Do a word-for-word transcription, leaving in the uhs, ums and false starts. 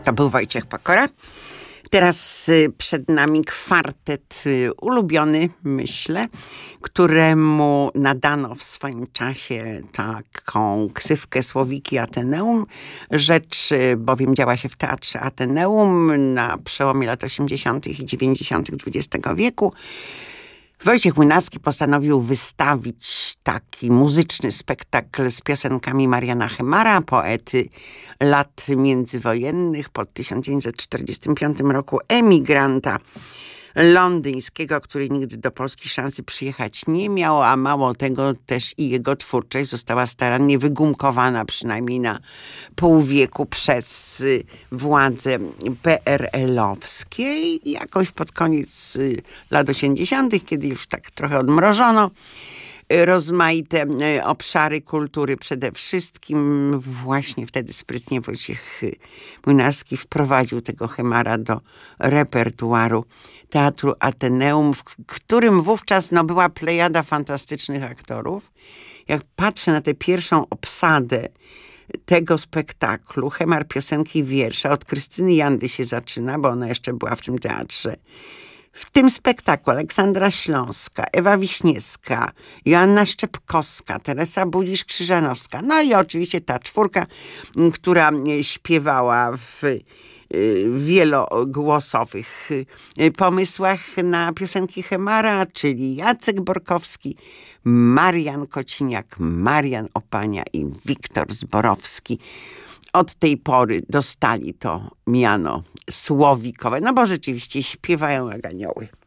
To był Wojciech Pokora. Teraz y, przed nami kwartet y, ulubiony, myślę, któremu nadano w swoim czasie taką ksywkę Słowiki Ateneum. Rzecz y, bowiem działa się w Teatrze Ateneum na przełomie lat osiemdziesiątych i dziewięćdziesiątych dwudziestego wieku. Wojciech Młynarski postanowił wystawić taki muzyczny spektakl z piosenkami Mariana Chemara, poety lat międzywojennych, po tysiąc dziewięćset czterdziestym piątym roku emigranta londyńskiego, który nigdy do Polski szansy przyjechać nie miał, a mało tego też i jego twórczość została starannie wygumkowana przynajmniej na pół wieku przez władze P R L-owskie i jakoś pod koniec lat osiemdziesiątych, kiedy już tak trochę odmrożono rozmaite obszary kultury, przede wszystkim właśnie wtedy sprytnie Wojciech Młynarski wprowadził tego Chemara do repertuaru Teatru Ateneum, w którym wówczas no, była plejada fantastycznych aktorów. Jak patrzę na tę pierwszą obsadę tego spektaklu, Chemar piosenki i wiersze, od Krystyny Jandy się zaczyna, bo ona jeszcze była w tym teatrze. W tym spektaklu Aleksandra Śląska, Ewa Wiśniewska, Joanna Szczepkowska, Teresa Budzisz-Krzyżanowska, no i oczywiście ta czwórka, która śpiewała w wielogłosowych pomysłach na piosenki Chemara, czyli Jacek Borkowski, Marian Kociniak, Marian Opania i Wiktor Zborowski. Od tej pory dostali to miano słowikowe, no bo rzeczywiście śpiewają jak anioły.